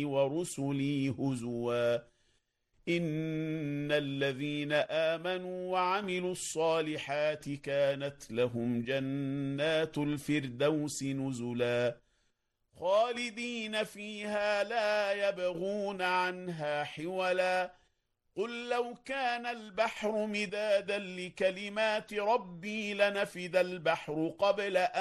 ورسلي هزوا إن الذين آمنوا وعملوا الصالحات كانت لهم جنات الفردوس نزلا خالدين فيها لا يبغون عنها حولا قل لو كان البحر مدادا لكلمات ربي لنفد البحر قبل